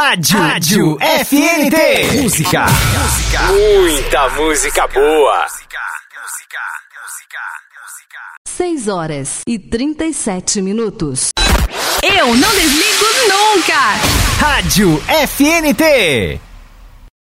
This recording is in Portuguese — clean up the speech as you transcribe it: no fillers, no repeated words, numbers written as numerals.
Rádio FNT. Música. Muita música boa. 6h37. Eu não desligo nunca. Rádio FNT.